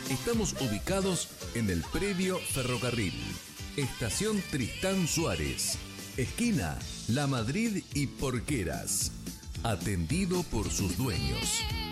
Estamos ubicados en el predio Ferrocarril, Estación Tristán Suárez, esquina La Madrid y Porqueras. Atendido por sus dueños.